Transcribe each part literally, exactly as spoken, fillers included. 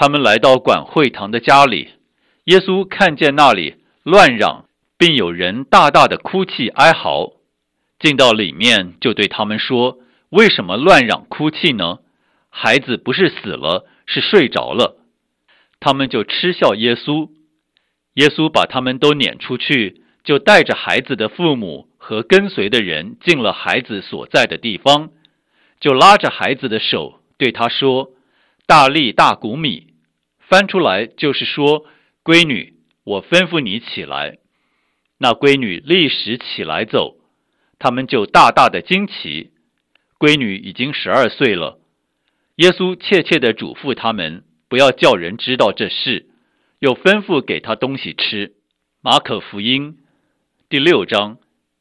他们来到管会堂的家里，耶稣看见那里乱嚷，并有人大大的哭泣哀嚎，进到里面就对他们说：为什么乱嚷哭泣呢？孩子不是死了，是睡着了。他们就嗤笑耶稣。耶稣把他们都撵出去，就带着孩子的父母和跟随的人进了孩子所在的地方，就拉着孩子的手对他说：大利大古米，翻出来就是说：闺女，我吩咐你起来。那闺女立时起来走，他们就大大的惊奇。闺女已经十二岁了。耶稣切切地嘱咐他们，不要叫人知道这事，又吩咐给他东西吃。马可福音第六章。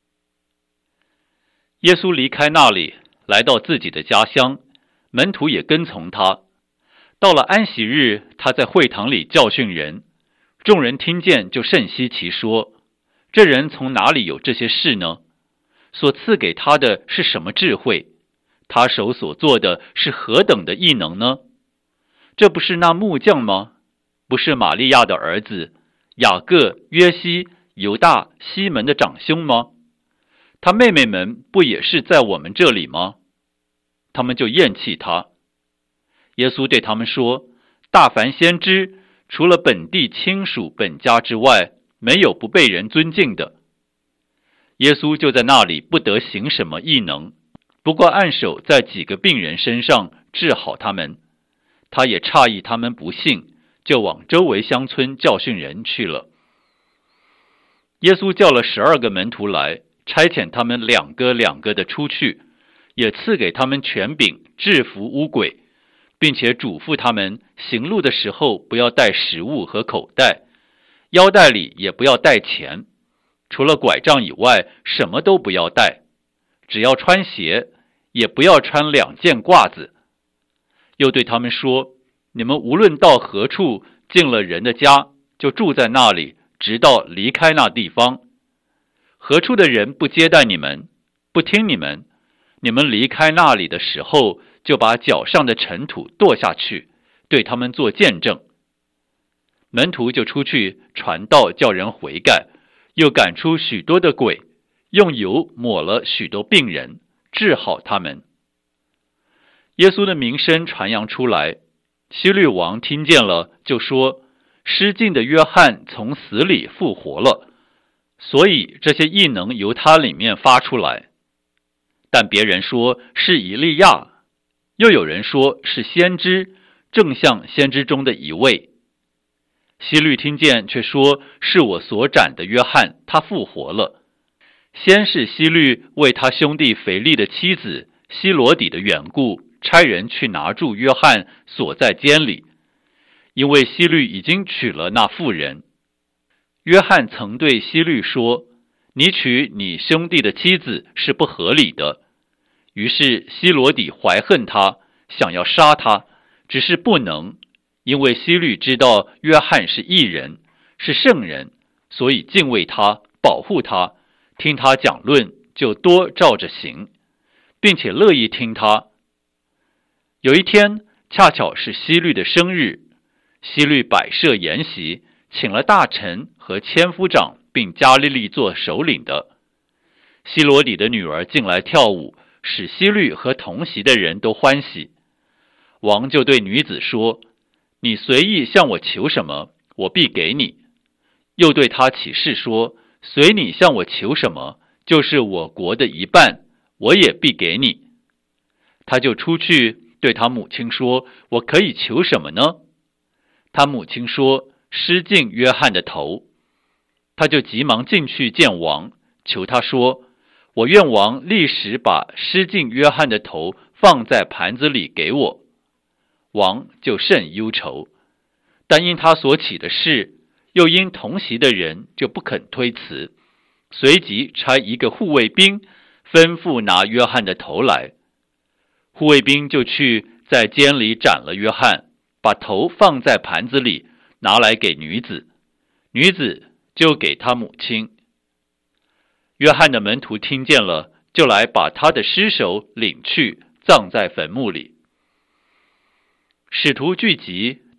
耶稣离开那里，来到自己的家乡，门徒也跟从他。到了安息日，他在会堂里教训人，众人听见就甚稀奇，说：这人从哪里有这些事呢？所赐给他的是什么智慧？他手所做的是何等的异能呢？这不是那木匠吗？不是玛利亚的儿子雅各、约西、犹大、西门的长兄吗？他妹妹们不也是在我们这里吗？他们就厌弃他。耶稣对他们说：大凡先知，除了本地亲属本家之外，没有不被人尊敬的。耶稣就在那里不得行什么异能，不过按手在几个病人身上治好他们。他也诧异他们不信，就往周围乡村教训人去了。耶稣叫了十二个门徒来，差遣他们两个两个的出去，也赐给他们权柄制服污鬼，并且嘱咐他们行路的时候不要带食物和口袋，腰带里也不要带钱，除了拐杖以外什么都不要带，只要穿鞋，也不要穿两件褂子。又对他们说：你们无论到何处进了人的家，就住在那里，直到离开那地方。何处的人不接待你们，不听你们，你们离开那里的时候，就把脚上的尘土跺下去，对他们做见证。门徒就出去传道，叫人悔改，又赶出许多的鬼，用油抹了许多病人，治好他们。耶稣的名声传扬出来，希律王听见了，就说：失禁的约翰从死里复活了，所以这些异能由他里面发出来。但别人说是以利亚，又有人说是先知，正像先知中的一位。希律听见却说：是我所斩的约翰，他复活了。先是希律为他兄弟腓力的妻子希罗底的缘故，差人去拿住约翰，锁在监里，因为希律已经娶了那妇人。约翰曾对希律说：你娶你兄弟的妻子是不合理的。于是希罗底怀恨他，想要杀他，只是不能，因为希律知道约翰是义人，是圣人，所以敬畏他，保护他，听他讲论，就多照着行，并且乐意听他。有一天，恰巧是希律的生日，希律摆设筵席，请了大臣和千夫长，并加利利做首领的。希罗底的女儿进来跳舞，使希律和同席的人都欢喜。王就对女子说：你随意向我求什么，我必给你。又对他起誓说：随你向我求什么，就是我国的一半，我也必给你。他就出去对他母亲说：我可以求什么呢？他母亲说：失禁约翰的头。他就急忙进去见王，求他说：我愿王立时把失禁约翰的头放在盘子里给我。王就甚忧愁，但因他所起的事，又因同席的人，就不肯推辞，随即差一个护卫兵吩咐拿约翰的头来。护卫兵就去在监里斩了约翰，把头放在盘子里，拿来给女子，女子就给他母亲。约翰的门徒听见了，就来把他的尸首领去，葬在坟墓里。使徒聚集，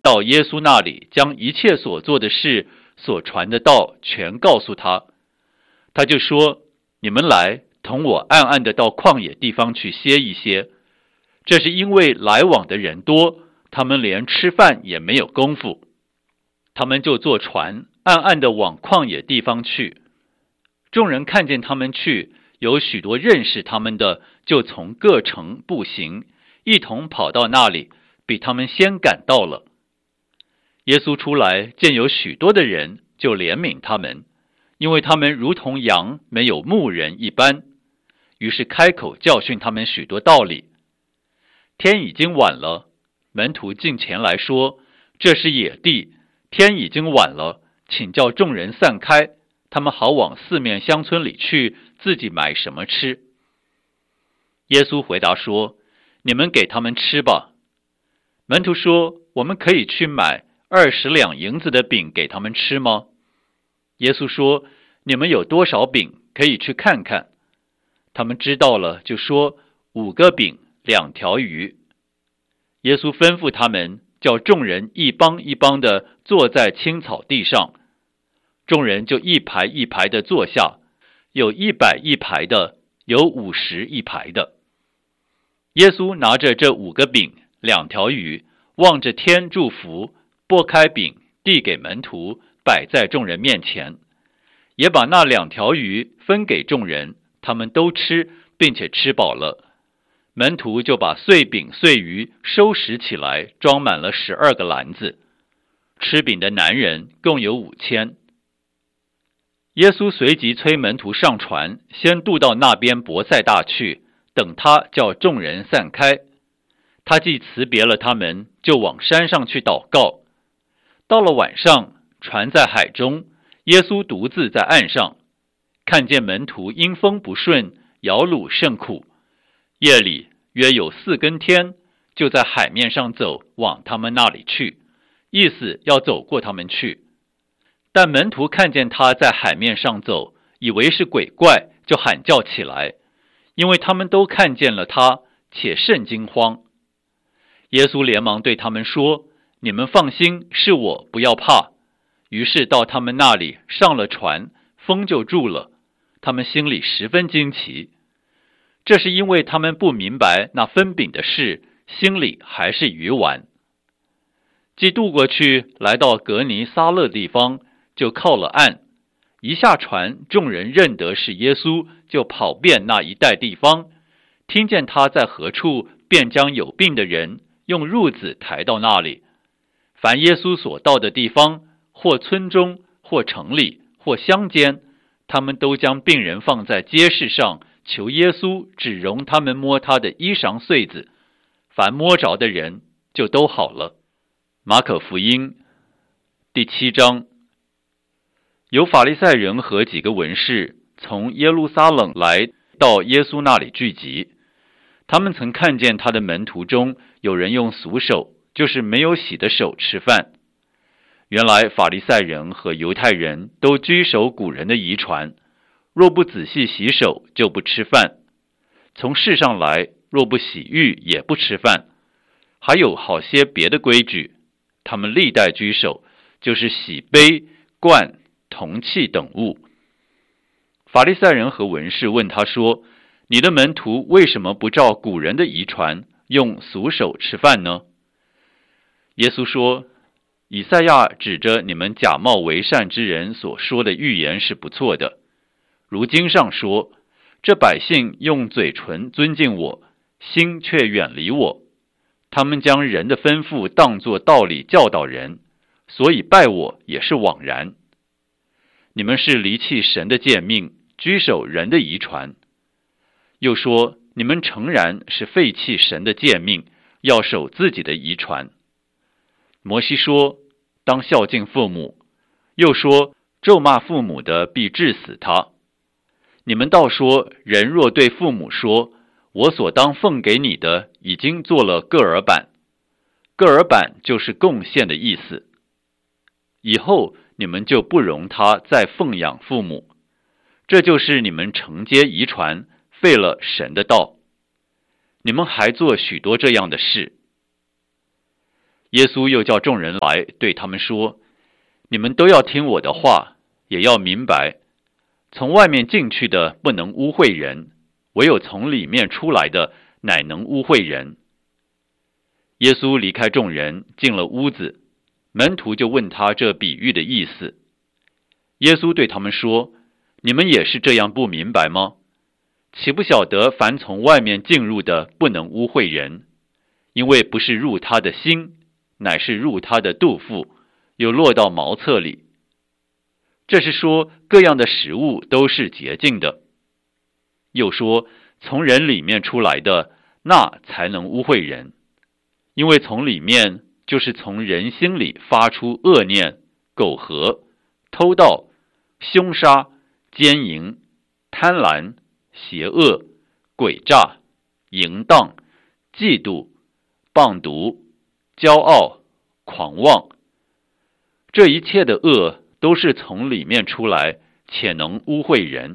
到耶稣那里，将一切所做的事、所传的道全告诉他。他就说：你们来，同我暗暗的到旷野地方去歇一歇。这是因为来往的人多，他们连吃饭也没有功夫。他们就坐船，暗暗的往旷野地方去。众人看见他们去，有许多认识他们的，就从各城步行，一同跑到那里，比他们先赶到了。耶稣出来，见有许多的人，就怜悯他们，因为他们如同羊没有牧人一般。于是开口教训他们许多道理。天已经晚了，门徒进前来说：这是野地，天已经晚了，请叫众人散开，他们好往四面乡村里去，自己买什么吃。耶稣回答说：你们给他们吃吧。门徒说：我们可以去买二十两银子的饼给他们吃吗？耶稣说：你们有多少饼，可以去看看。他们知道了，就说：五个饼，两条鱼。耶稣吩咐他们，叫众人一帮一帮的坐在青草地上。众人就一排一排的坐下，有一百一排的，有五十一排的。耶稣拿着这五个饼，两条鱼，望着天祝福，拨开饼，递给门徒，摆在众人面前，也把那两条鱼分给众人，他们都吃，并且吃饱了。门徒就把碎饼碎鱼收拾起来，装满了十二个篮子。吃饼的男人共有五千。耶稣随即催门徒上船，先渡到那边伯赛大去，等他叫众人散开。他既辞别了他们，就往山上去祷告。到了晚上，船在海中，耶稣独自在岸上，看见门徒因风不顺，摇橹甚苦。夜里约有四更天，就在海面上走，往他们那里去，意思要走过他们去。但门徒看见他在海面上走，以为是鬼怪，就喊叫起来，因为他们都看见了他，且甚惊慌。耶稣连忙对他们说：你们放心，是我，不要怕。于是到他们那里，上了船，风就住了。他们心里十分惊奇。这是因为他们不明白那分饼的事，心里还是愚顽。既渡过去，来到革尼撒勒地方，就靠了岸。一下船，众人认得是耶稣，就跑遍那一带地方，听见他在何处，便将有病的人用褥子抬到那里。凡耶稣所到的地方，或村中，或城里，或乡间，他们都将病人放在街市上，求耶稣只容他们摸他的衣裳穗子，凡摸着的人就都好了。马可福音第七章。有法利赛人和几个文士从耶路撒冷来到耶稣那里聚集，他们曾看见他的门徒中有人用俗手，就是没有洗的手吃饭。原来法利赛人和犹太人都居守古人的遗传，若不仔细洗手，就不吃饭。从世上来，若不洗浴，也不吃饭。还有好些别的规矩，他们历代居守，就是洗杯、罐、铜器等物。法利赛人和文士问他说：你的门徒为什么不照古人的遗传，用俗手吃饭呢？耶稣说：以赛亚指着你们假冒为善之人所说的预言是不错的。如经上说：这百姓用嘴唇尊敬我，心却远离我。他们将人的吩咐当作道理教导人，所以拜我也是枉然。你们是离弃神的诫命，居守人的遗传。又说：你们诚然是废弃神的诫命，要守自己的遗传。摩西说：当孝敬父母。又说：咒骂父母的，必治死他。你们倒说：人若对父母说：我所当奉给你的，已经做了个耳板。个耳板就是贡献的意思。以后你们就不容他再奉养父母，这就是你们承接遗传，废了神的道。你们还做许多这样的事。 耶稣又叫众人来，对他们说：你们都要听我的话，也要明白，从外面进去的不能污秽人，唯有从里面出来的乃能污秽人。耶稣离开众人，进了屋子，门徒就问他这比喻的意思。耶稣对他们说：你们也是这样不明白吗？岂不晓得凡从外面进入的不能污秽人，因为不是入他的心，乃是入他的肚腹，又落到茅厕里。这是说各样的食物都是洁净的。又说从人里面出来的，那才能污秽人，因为从里面就是从人心里发出恶念、苟合、偷盗、凶杀、奸淫、贪婪、邪恶、诡诈、淫荡、嫉妒、谤毒、骄傲、狂妄。这一切的恶都是从里面出来，且能污秽人。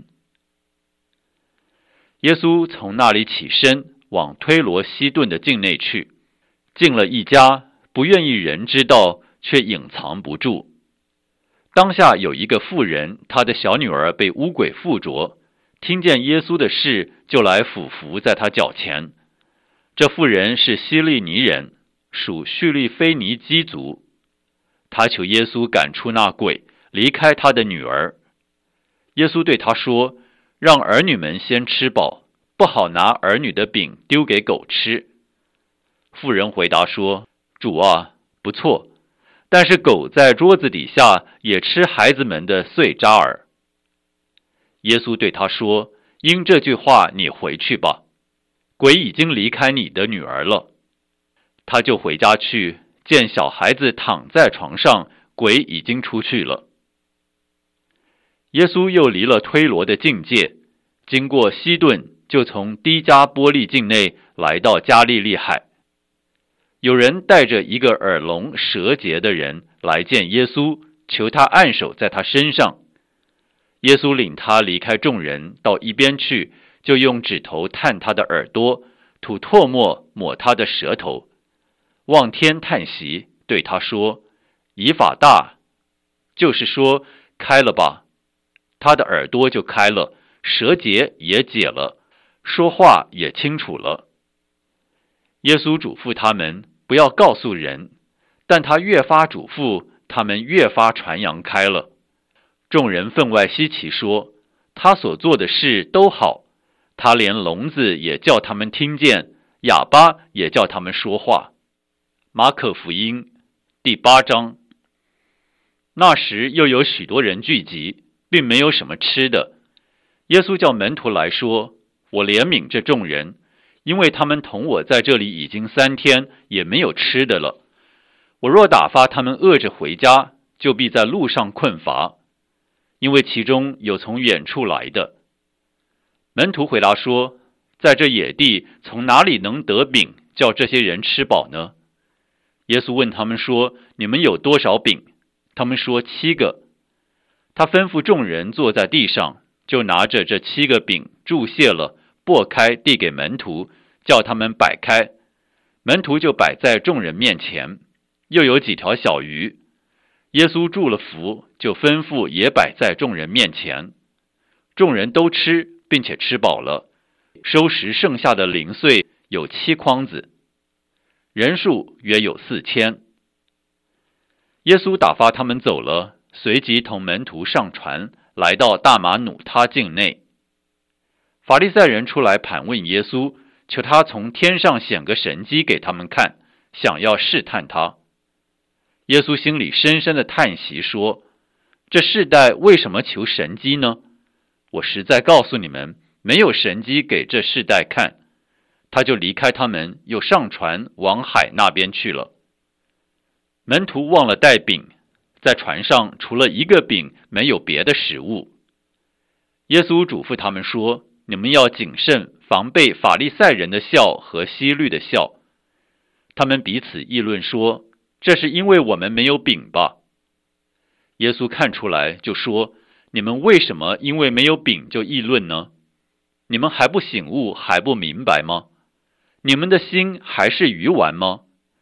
耶稣从那里起身，往推罗西顿的境内去，进了一家，不愿意人知道，却隐藏不住。当下有一个妇人，她的小女儿被污鬼附着，听见耶稣的事，就来俯伏在他脚前。这妇人是希利尼人，属叙利非尼基族。他求耶稣赶出那鬼，离开他的女儿。耶稣对他说：让儿女们先吃饱，不好拿儿女的饼丢给狗吃。妇人回答说：主啊，不错，但是狗在桌子底下也吃孩子们的碎渣儿。耶稣对他说：因这句话你回去吧，鬼已经离开你的女儿了。他就回家去，见小孩子躺在床上，鬼已经出去了。耶稣又离了推罗的境界，经过西顿，就从低加波利境内来到加利利海。有人带着一个耳聋舌结的人来见耶稣，求他按手在他身上。耶稣领他离开众人，到一边去，就用指头探他的耳朵，吐唾沫抹他的舌头，望天叹息，对他说：以法大，就是说开了吧。他的耳朵就开了，舌结也解了，说话也清楚了。耶稣嘱咐他们不要告诉人，但他越发嘱咐，他们越发传扬开了。众人分外稀奇，说他所做的事都好，他连聋子也叫他们听见，哑巴也叫他们说话。马可福音第八章。那时又有许多人聚集，并没有什么吃的。耶稣叫门徒来说：我怜悯这众人，因为他们同我在这里已经三天，也没有吃的了。我若打发他们饿着回家，就必在路上困乏，因为其中有从远处来的。门徒回答说：在这野地，从哪里能得饼，叫这些人吃饱呢？耶稣问他们说：你们有多少饼？他们说：七个。他吩咐众人坐在地上，就拿着这七个饼注谢了，擘开递给门徒，叫他们摆开。门徒就摆在众人面前，又有几条小鱼。耶稣祝了福，就吩咐也摆在众人面前。众人都吃，并且吃饱了，收拾剩下的零碎有七筐子，人数约有四千。耶稣打发他们走了，随即同门徒上船，来到大马努他境内。法利赛人出来盘问耶稣，求他从天上显个神迹给他们看，想要试探他。耶稣心里深深的叹息说：这世代为什么求神迹呢？我实在告诉你们，没有神迹给这世代看。他就离开他们，又上船往海那边去了。门徒忘了带饼，在船上除了一个饼，没有别的食物。耶稣嘱咐他们说：你们要谨慎，防备法利赛人的笑和希律的笑。他们彼此议论说：这是因为我们没有饼吧？耶稣看出来，就说：你们为什么因为没有饼就议论呢？你们还不醒悟，还不明白吗？你们的心还是鱼丸吗？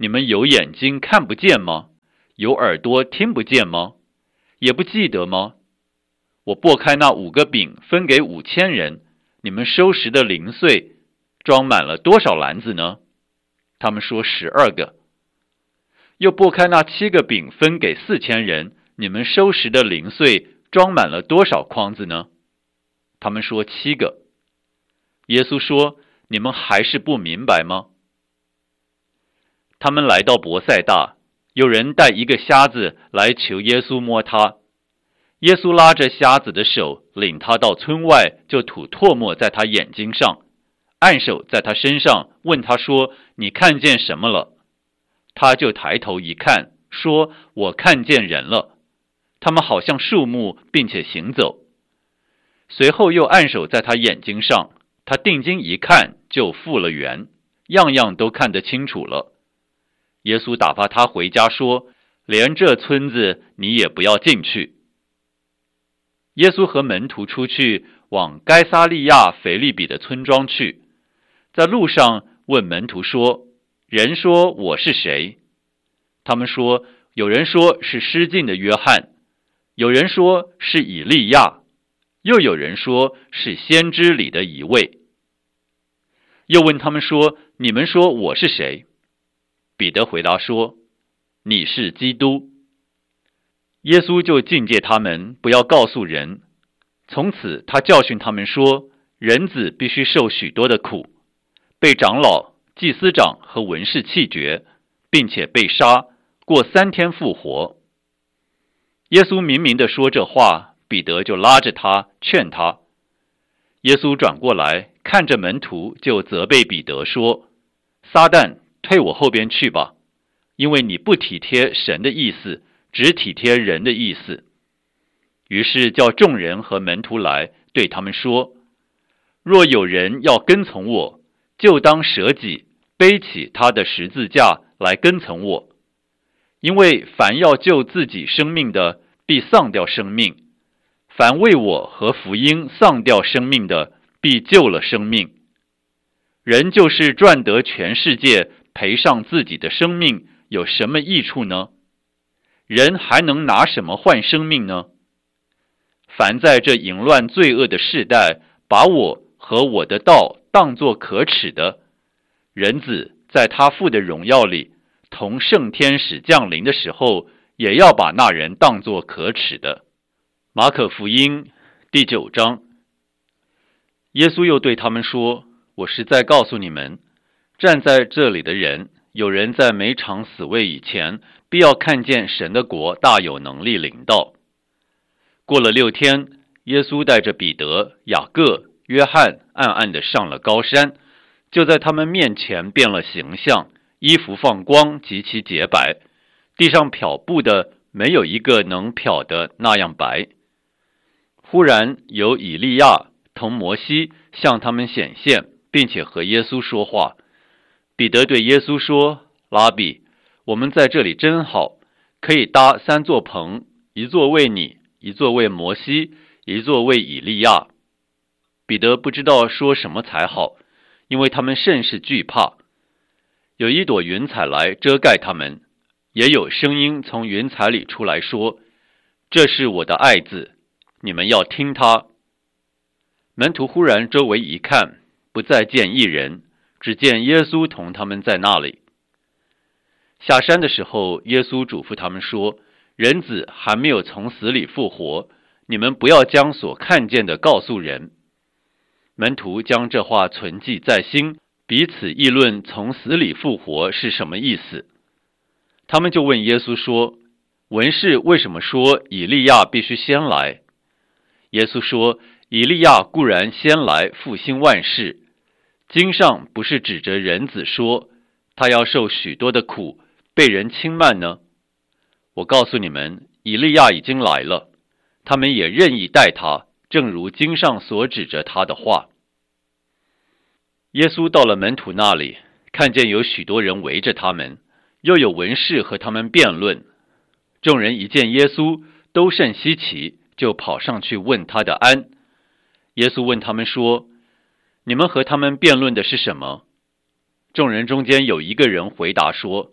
你们有眼睛看不见吗？有耳朵听不见吗？也不记得吗？我拨开那五个饼分给五千人，你们收拾的零碎装满了多少篮子呢？他们说十二个。又拨开那七个饼分给四千人，你们收拾的零碎装满了多少筐子呢？他们说七个。耶稣说，你们还是不明白吗？他们来到伯赛大，有人带一个瞎子来求耶稣摸他。耶稣拉着瞎子的手，领他到村外，就吐唾沫在他眼睛上，按手在他身上，问他说，你看见什么了？他就抬头一看，说，我看见人了，他们好像树木，并且行走。随后又按手在他眼睛上，他定睛一看，就复了原，样样都看得清楚了。耶稣打发他回家，说，连这村子你也不要进去。耶稣和门徒出去，往该撒利亚腓利比的村庄去，在路上问门徒说，人说我是谁？他们说，有人说是失禁的约翰，有人说是以利亚，又有人说是先知里的一位。又问他们说，你们说我是谁？彼得回答说，你是基督。耶稣就禁戒他们不要告诉人。从此他教训他们说，人子必须受许多的苦，被长老、祭司长和文士弃绝，并且被杀，过三天复活。耶稣明明地说这话，彼得就拉着他劝他。耶稣转过来看着门徒，就责备彼得说，撒旦，退我后边去吧，因为你不体贴神的意思，只体贴人的意思。于是叫众人和门徒来，对他们说，若有人要跟从我，就当舍己，背起他的十字架来跟从我。因为凡要救自己生命的，必丧掉生命；凡为我和福音丧掉生命的，必救了生命。人就是赚得全世界，赔上自己的生命，有什么益处呢？人还能拿什么换生命呢？凡在这淫乱罪恶的世代，把我和我的道当作可耻的，人子在他父的荣耀里，同圣天使降临的时候，也要把那人当作可耻的。马可福音第九章。耶稣又对他们说，我实在告诉你们，站在这里的人，有人在没尝死味以前，必要看见神的国大有能力临到。过了六天，耶稣带着彼得、雅各、约翰暗暗地上了高山，就在他们面前变了形象，衣服放光，极其洁白，地上漂布的没有一个能漂的那样白。忽然有以利亚同摩西向他们显现，并且和耶稣说话。彼得对耶稣说，拉比，我们在这里真好，可以搭三座棚，一座为你，一座为摩西，一座为以利亚。彼得不知道说什么才好，因为他们甚是惧怕。有一朵云彩来遮盖他们，也有声音从云彩里出来说，这是我的爱子，你们要听他。门徒忽然周围一看，不再见一人，只见耶稣同他们在那里。下山的时候，耶稣嘱咐他们说，人子还没有从死里复活，你们不要将所看见的告诉人。门徒将这话存记在心，彼此议论从死里复活是什么意思。他们就问耶稣说，文士为什么说以利亚必须先来？耶稣说，以利亚固然先来复兴万事，经上不是指着人子说，他要受许多的苦，被人轻慢呢？我告诉你们，以利亚已经来了，他们也任意待他，正如经上所指着他的话。耶稣到了门徒那里，看见有许多人围着他们，又有文士和他们辩论。众人一见耶稣，都甚稀奇，就跑上去问他的安。耶稣问他们说，你们和他们辩论的是什么？众人中间有一个人回答说，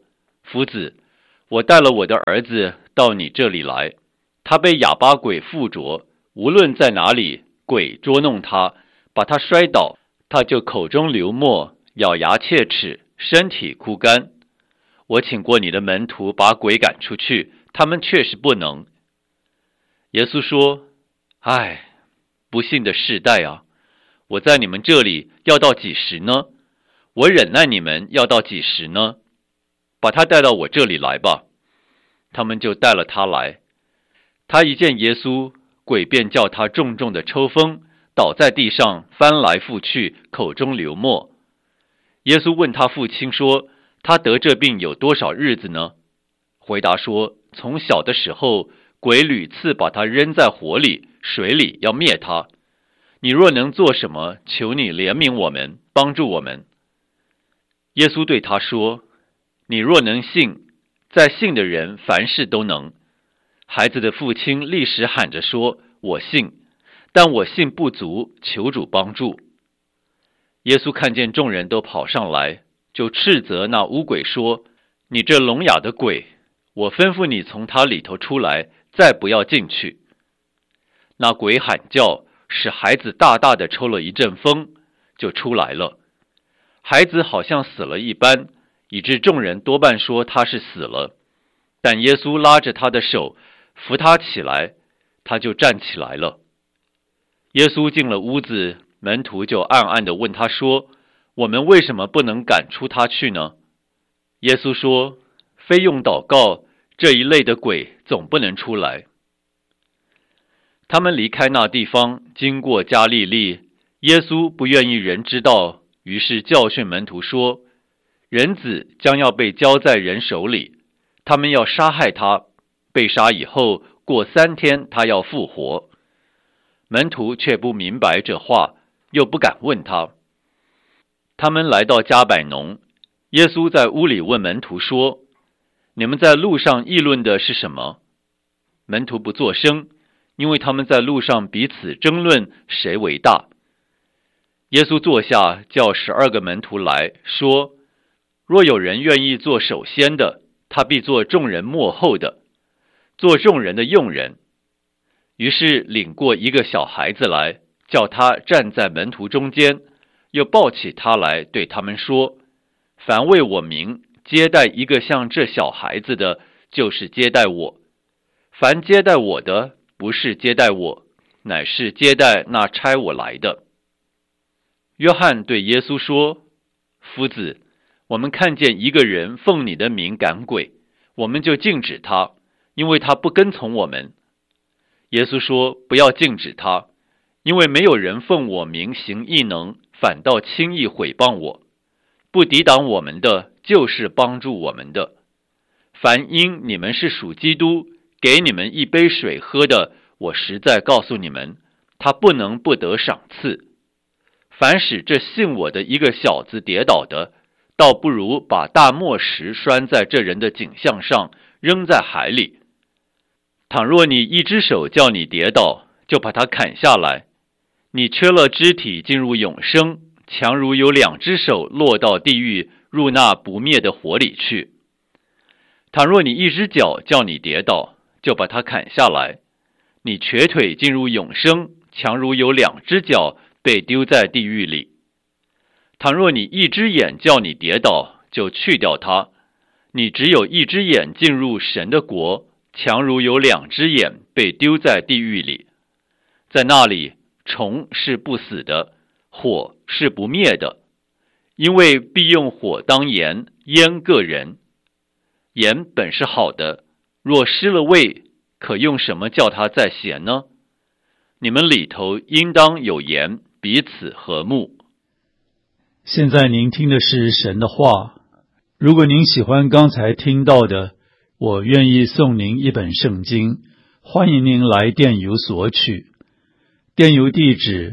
夫子，我带了我的儿子到你这里来，他被哑巴鬼附着，无论在哪里，鬼捉弄他，把他摔倒，他就口中流沫，咬牙切齿，身体枯干。我请过你的门徒把鬼赶出去，他们确实不能。耶稣说，唉，不幸的世代啊，我在你们这里要到几时呢？我忍耐你们要到几时呢？把他带到我这里来吧。他们就带了他来。他一见耶稣，鬼便叫他重重的抽风，倒在地上，翻来覆去，口中流沫。耶稣问他父亲说，他得这病有多少日子呢？回答说，从小的时候，鬼屡次把他扔在火里、水里，要灭他。你若能做什么，求你怜悯我们，帮助我们。耶稣对他说，你若能信，在信的人凡事都能。孩子的父亲立时喊着说，我信，但我信不足，求主帮助。耶稣看见众人都跑上来，就斥责那污鬼说，你这聋哑的鬼，我吩咐你从他里头出来，再不要进去。那鬼喊叫，使孩子大大的抽了一阵风，就出来了。孩子好像死了一般，以致众人多半说他是死了。但耶稣拉着他的手，扶他起来，他就站起来了。耶稣进了屋子，门徒就暗暗地问他说，我们为什么不能赶出他去呢？耶稣说，非用祷告，这一类的鬼总不能出来。他们离开那地方，经过加利利，耶稣不愿意人知道，于是教训门徒说，人子将要被交在人手里，他们要杀害他，被杀以后，过三天他要复活。门徒却不明白这话，又不敢问他。他们来到加百农，耶稣在屋里问门徒说，你们在路上议论的是什么？门徒不作声，因为他们在路上彼此争论谁为大。耶稣坐下，叫十二个门徒来说，若有人愿意做首先的，他必做众人末后的，做众人的用人。于是领过一个小孩子来，叫他站在门徒中间，又抱起他来，对他们说，凡为我名接待一个像这小孩子的，就是接待我。凡接待我的，不是接待我，乃是接待那差我来的。约翰对耶稣说，夫子，我们看见一个人奉你的名赶鬼，我们就禁止他，因为他不跟从我们。耶稣说，不要禁止他，因为没有人奉我名行异能，反倒轻易毁谤我。不抵挡我们的，就是帮助我们的。凡因你们是属基督，给你们一杯水喝的，我实在告诉你们，他不能不得赏赐。凡使这信我的一个小子跌倒的，倒不如把大磨石拴在这人的颈项上，扔在海里。倘若你一只手叫你跌倒，就把它砍下来，你缺了肢体进入永生，强如有两只手落到地狱，入那不灭的火里去。倘若你一只脚叫你跌倒，就把它砍下来，你瘸腿进入永生，强如有两只脚被丢在地狱里。倘若你一只眼叫你跌倒，就去掉它，你只有一只眼进入神的国，强如有两只眼被丢在地狱里。在那里，虫是不死的，火是不灭的，因为必用火当盐，腌个人。盐本是好的，若失了味，可用什么叫它再咸呢？你们里头应当有盐，彼此和睦。 现在您听的是神的话。如果您喜欢刚才听到的，我愿意送您一本圣经，欢迎您来电邮索取。电邮地址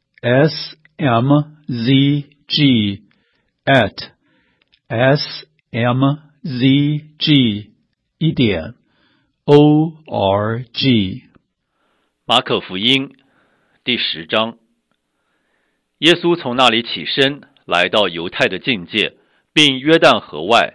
s m z g at s m z g 一点 o r g。 马可福音第十章。耶稣从那里起身，来到犹太的境界，并约旦河外，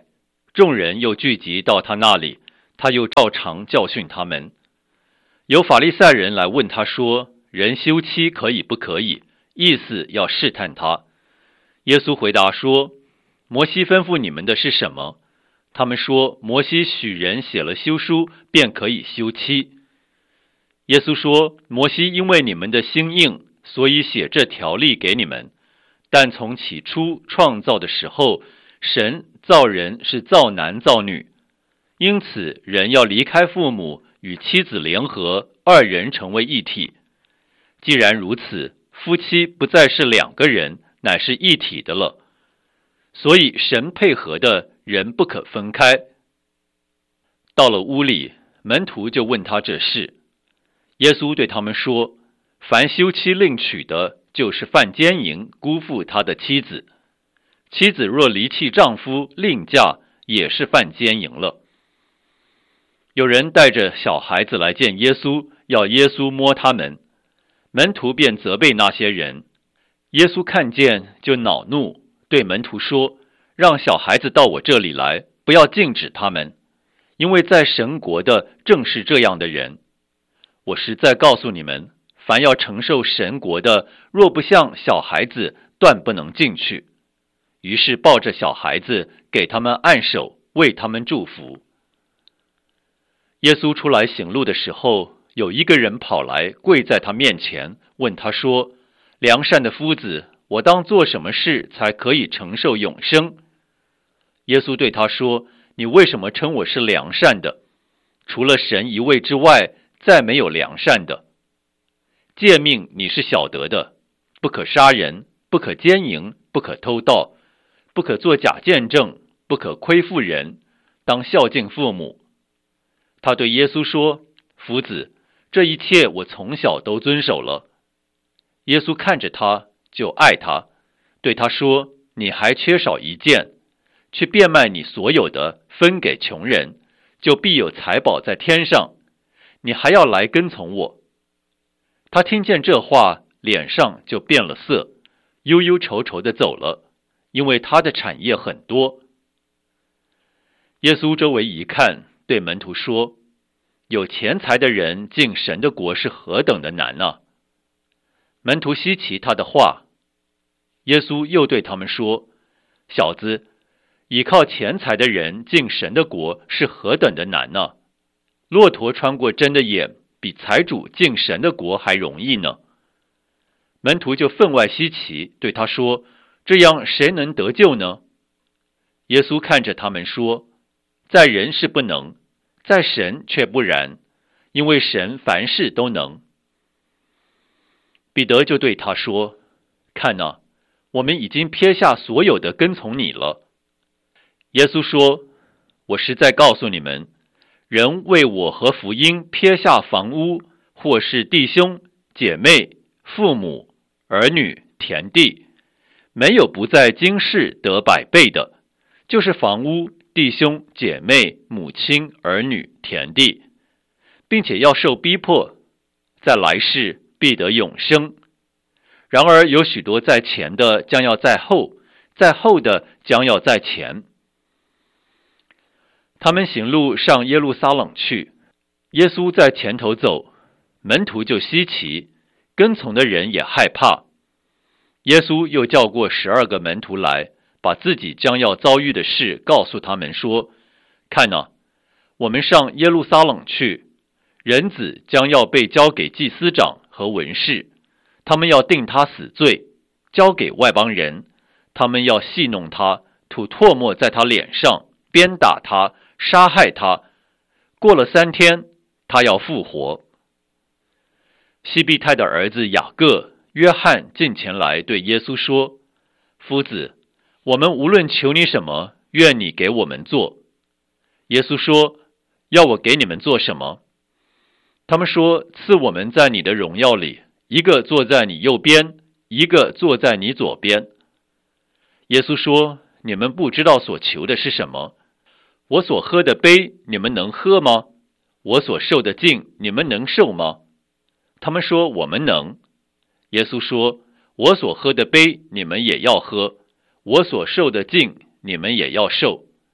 众人又聚集到他那里，他又照常教训他们。有法利赛人来问他说，人休妻可以不可以？意思要试探他。耶稣回答说，摩西吩咐你们的是什么？他们说，摩西许人写了休书，便可以休妻。耶稣说，摩西因为你们的心硬，所以写这条例给你们。但从起初创造的时候，神造人是造男造女，因此人要离开父母，与妻子联合，二人成为一体。既然如此，夫妻不再是两个人，乃是一体的了。所以神配合的，人不可分开。到了屋里，门徒就问他这事。耶稣对他们说，凡休妻另娶的，就是犯奸淫，辜负他的妻子。妻子若离弃丈夫另嫁，也是犯奸淫了。有人带着小孩子来见耶稣，要耶稣摸他们，门徒便责备那些人。耶稣看见就恼怒，对门徒说，让小孩子到我这里来，不要禁止他们，因为在神国的正是这样的人。我实在告诉你们，凡要承受神国的，若不像小孩子，断不能进去。于是抱着小孩子，给他们按手，为他们祝福。耶稣出来行路的时候，有一个人跑来，跪在他面前，问他说，良善的夫子，我当做什么事才可以承受永生？耶稣对他说，你为什么称我是良善的？除了神一位之外，再没有良善的。诫命你是晓得的，不可杀人，不可奸淫，不可偷盗，不可作假见证，不可亏负人，当孝敬父母。他对耶稣说，夫子，这一切我从小都遵守了。耶稣看着他，就爱他，对他说，你还缺少一件，去变卖你所有的，分给穷人，就必有财宝在天上。你还要来跟从我。他听见这话，脸上就变了色，忧忧愁愁地走了，因为他的产业很多。耶稣周围一看，对门徒说，有钱财的人进神的国是何等的难啊！门徒稀奇他的话。耶稣又对他们说，小子，倚靠钱财的人进神的国是何等的难呢？骆驼穿过针的眼，比财主进神的国还容易呢。门徒就分外稀奇，对他说，这样谁能得救呢？耶稣看着他们说，在人是不能，在神却不然，因为神凡事都能。彼得就对他说，看哪，我们已经撇下所有的跟从你了。耶稣说，我实在告诉你们，人为我和福音撇下房屋，或是弟兄、姐妹、父母、儿女、田地，没有不在今世得百倍的，就是房屋、弟兄、姐妹、母亲、儿女、田地，并且要受逼迫，在来世必得永生。然而有许多在前的将要在后，在后的将要在前。他们行路上耶路撒冷去，耶稣在前头走，门徒就稀奇，跟从的人也害怕。耶稣又叫过十二个门徒来，把自己将要遭遇的事告诉他们说，看哪，我们上耶路撒冷去，人子将要被交给祭司长和文士，他们要定他死罪，交给外邦人，他们要戏弄他，吐唾沫在他脸上，鞭打他，杀害他，过了三天，他要复活。西庇太的儿子雅各、约翰进前来对耶稣说，夫子，我们无论求你什么，愿你给我们做。耶稣说，要我给你们做什么？他们说，赐我们在你的荣耀里，一个坐在你右边，一个坐在你左边。耶稣说，你们不知道所求的是什么。我所喝的杯，你们能喝吗？我所受的浸，你们能受吗？他们说，我们能。耶稣说，我所喝的杯，你们也要喝；我所受的浸，你们也要受。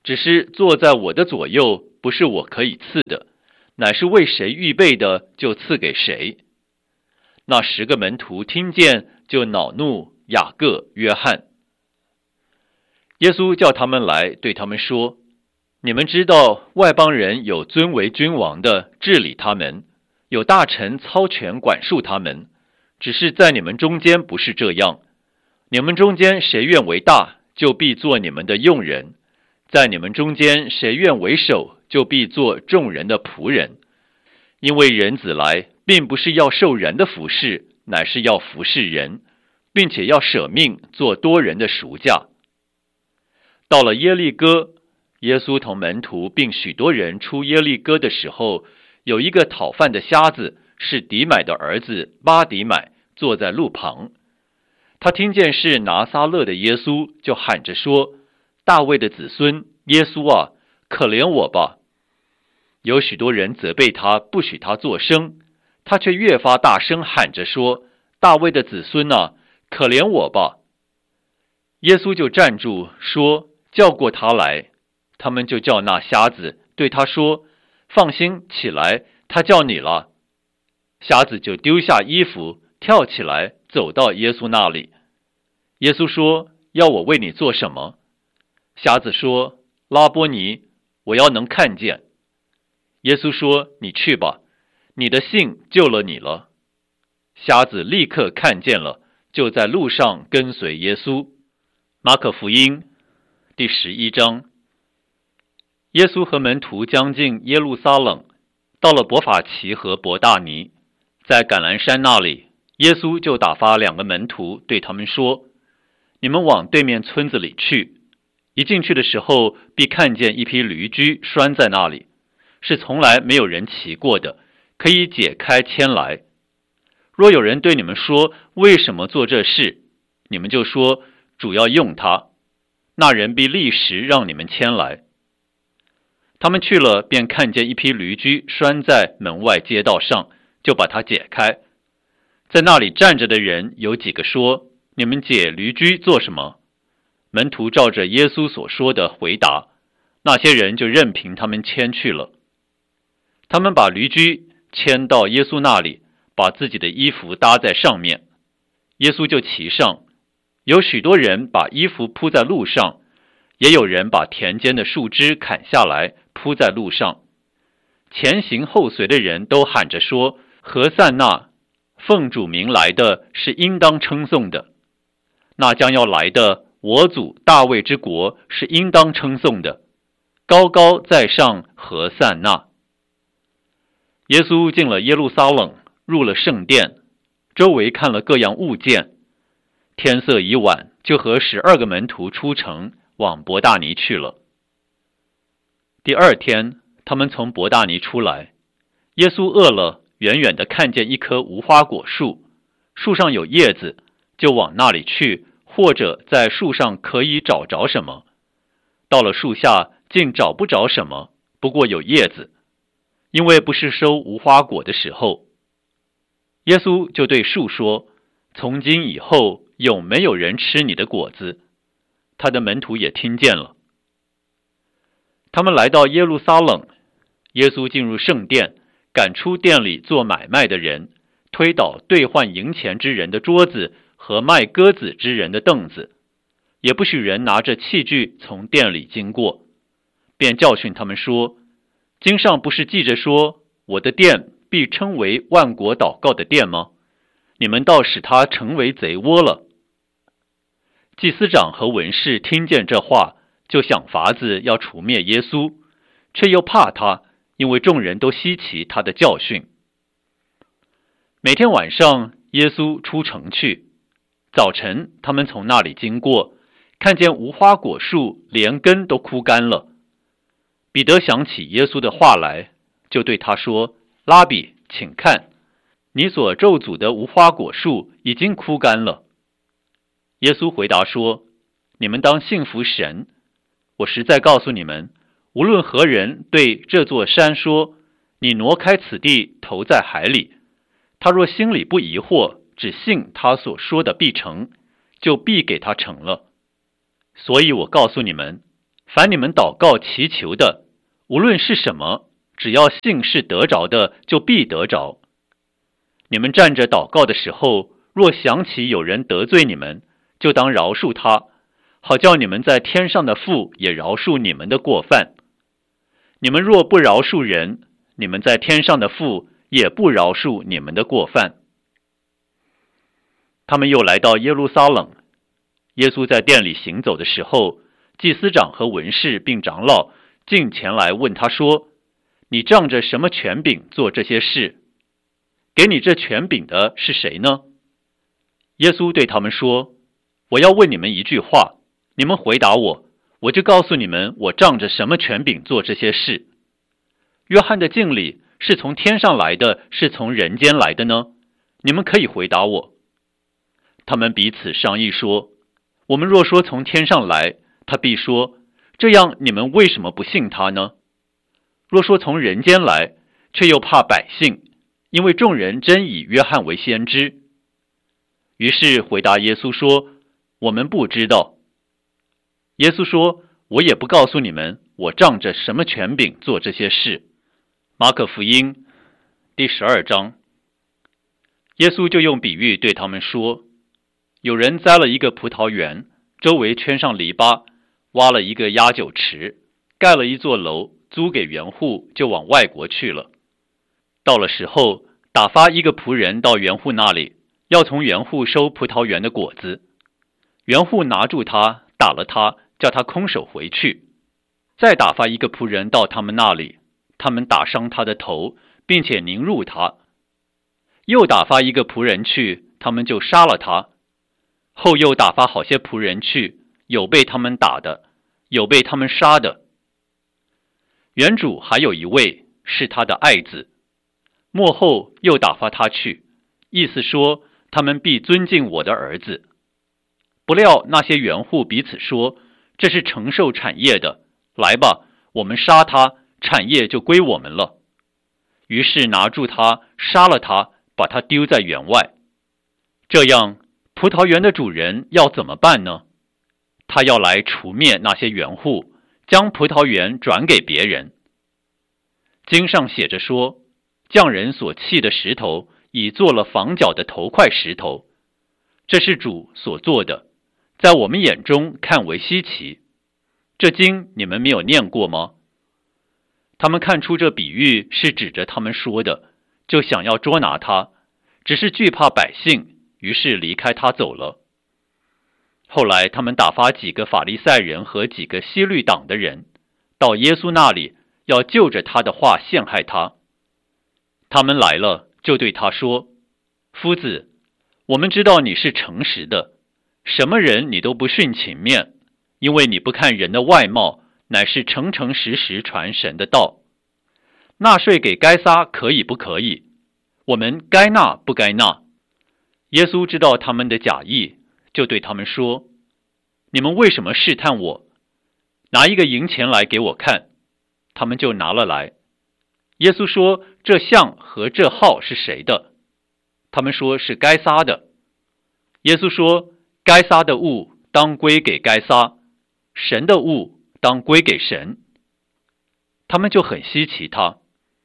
只是坐在我的左右，不是我可以赐的，乃是为谁预备的，就赐给谁。”那十个门徒听见，就恼怒雅各、约翰。耶稣叫他们来，对他们说：“你们知道外邦人有尊为君王的治理他们，有大臣操权管束他们，只是在你们中间不是这样。你们中间谁愿为大，就必做你们的用人；在你们中间谁愿为首，就必做众人的仆人。因为人子来，并不是要受人的服侍，乃是要服侍人，并且要舍命做多人的赎价。”到了耶利哥，耶稣同门徒并许多人出耶利哥的时候，有一个讨饭的瞎子，是底买的儿子巴底买，坐在路旁。他听见是拿撒勒的耶稣，就喊着说：“大卫的子孙耶稣啊，可怜我吧！”有许多人责备他，不许他作声，他却越发大声喊着说：“大卫的子孙啊，可怜我吧！”耶稣就站住说：“叫过他来。”他们就叫那瞎子，对他说：“放心，起来，他叫你了。”瞎子就丢下衣服，跳起来，走到耶稣那里。耶稣说：“要我为你做什么？”瞎子说：“拉波尼，我要能看见。”耶稣说：“你去吧，你的信救了你了。”瞎子立刻看见了，就在路上跟随耶稣。马可福音第十一章。耶稣和门徒将近耶路撒冷，到了伯法其和伯大尼，在橄榄山那里，耶稣就打发两个门徒，对他们说：“你们往对面村子里去。一进去的时候，必看见一匹驴驹拴在那里，是从来没有人骑过的，可以解开牵来。若有人对你们说，为什么做这事，你们就说，主要用它，那人必立时让你们牵来。”他们去了，便看见一匹驴驹拴在门外街道上，就把它解开。在那里站着的人有几个说：“你们解驴驹做什么？”门徒照着耶稣所说的回答，那些人就任凭他们牵去了。他们把驴驹牵到耶稣那里，把自己的衣服搭在上面，耶稣就骑上。有许多人把衣服铺在路上，也有人把田间的树枝砍下来铺在路上。前行后随的人都喊着说：“何塞那，奉主名来的是应当称颂的，那将要来的我祖大卫之国是应当称颂的，高高在上，何塞那。”耶稣进了耶路撒冷，入了圣殿，周围看了各样物件。天色已晚，就和十二个门徒出城，往伯大尼去了。第二天，他们从伯大尼出来，耶稣饿了，远远地看见一棵无花果树，树上有叶子，就往那里去，或者在树上可以找着什么。到了树下，竟找不着什么，不过有叶子，因为不是收无花果的时候。耶稣就对树说：“从今以后，永没有人吃你的果子。”他的门徒也听见了。他们来到耶路撒冷，耶稣进入圣殿，赶出店里做买卖的人，推倒兑换银钱之人的桌子和卖鸽子之人的凳子，也不许人拿着器具从店里经过，便教训他们说：“经上不是记着说，我的殿必称为万国祷告的殿吗？你们倒使它成为贼窝了。”祭司长和文士听见这话，就想法子要除灭耶稣，却又怕他，因为众人都稀奇他的教训。每天晚上，耶稣出城去，早晨他们从那里经过，看见无花果树连根都枯干了。彼得想起耶稣的话来，就对他说：“拉比，请看，你所咒诅的无花果树已经枯干了。”耶稣回答说：“你们当信服神。我实在告诉你们，无论何人对这座山说，你挪开此地，投在海里，他若心里不疑惑，只信他所说的必成，就必给他成了。所以我告诉你们， 凡你们祷告祈求的，无论是什么，只要信是得着的，就必得着。你们站着祷告的时候，若想起有人得罪你们，就当饶恕他，好叫你们在天上的父也饶恕你们的过犯。你们若不饶恕人，你们在天上的父也不饶恕你们的过犯。他们又来到耶路撒冷，耶稣在殿里行走的时候，祭司长和文士并长老进前来问他说：你仗着什么权柄做这些事？给你这权柄的是谁呢？耶稣对他们说：我要问你们一句话，你们回答我，我就告诉你们我仗着什么权柄做这些事。约翰的敬礼是从天上来的，是从人间来的呢？你们可以回答我。他们彼此商议说：我们若说从天上来，他必说：这样你们为什么不信他呢？若说从人间来，却又怕百姓，因为众人真以约翰为先知。于是回答耶稣说：我们不知道。耶稣说：我也不告诉你们，我仗着什么权柄做这些事。马可福音第十二章，耶稣就用比喻对他们说：有人栽了一个葡萄园，周围圈上篱笆，挖了一个压酒池，盖了一座楼，租给园户，就往外国去了。到了时候，打发一个仆人到园户那里，要从园户收葡萄园的果子。园户拿住他，打了他，叫他空手回去。再打发一个仆人到他们那里，他们打伤他的头，并且凌辱他。又打发一个仆人去，他们就杀了他。后又打发好些仆人去，有被他们打的，有被他们杀的。园主还有一位是他的爱子，末后又打发他去，意思说他们必尊敬我的儿子。不料那些园户彼此说：这是承受产业的，来吧，我们杀他，产业就归我们了。于是拿住他，杀了他，把他丢在园外。这样，葡萄园的主人要怎么办呢？他要来除灭那些园户，将葡萄园转给别人。经上写着说：匠人所弃的石头，已做了房角的头块石头。这是主所做的，在我们眼中看为稀奇。这经你们没有念过吗？他们看出这比喻是指着他们说的，就想要捉拿他，只是惧怕百姓，于是离开他走了。后来他们打发几个法利赛人和几个希律党的人到耶稣那里，要就着他的话陷害他。他们来了，就对他说：夫子，我们知道你是诚实的，什么人你都不徇情面，因为你不看人的外貌，乃是诚诚实实传神的道。纳税给该撒可以不可以？我们该纳不该纳？耶稣知道他们的假意，就对他们说：你们为什么试探我？拿一个银钱来给我看。他们就拿了来。耶稣说：这像和这号是谁的？他们说是该撒的。耶稣说：该撒的物当归给该撒，神的物当归给神。他们就很稀奇他。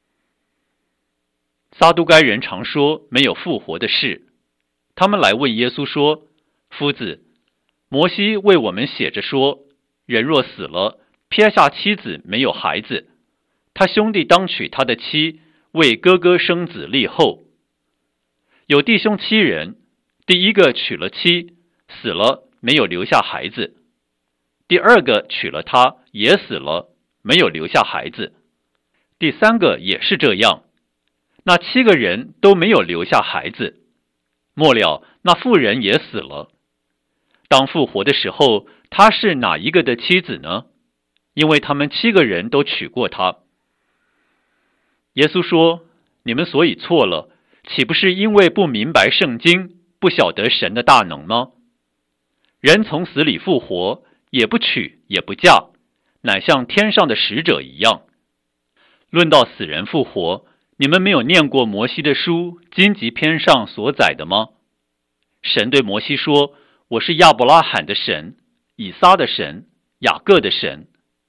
撒都该人常说没有复活的事，他们来问耶稣说：夫子，摩西为我们写着说，人若死了，撇下妻子没有孩子，他兄弟当娶他的妻，为哥哥生子立后。有弟兄七人，第一个娶了妻，死了，没有留下孩子；第二个娶了她，也死了，没有留下孩子；第三个也是这样。那七个人都没有留下孩子。末了，那妇人也死了。当复活的时候，她是哪一个的妻子呢？因为他们七个人都娶过她。耶稣说：你们所以错了，岂不是因为不明白圣经，不晓得神的大能吗？人从死里复活，也不娶也不嫁，乃像天上的使者一样。论到死人复活，你们没有念过摩西的书荆棘篇上所载的吗？神对摩西说：我是亚伯拉罕的神，以撒的神，雅各的神。